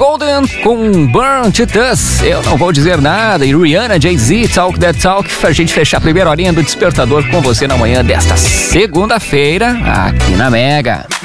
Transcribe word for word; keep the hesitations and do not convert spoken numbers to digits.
Golden com Burn to Dust, Eu Não Vou Dizer Nada, e Rihanna, Jay-Z, Talk That Talk, pra gente fechar a primeira horinha do Despertador com você na manhã desta segunda-feira, aqui na Mega.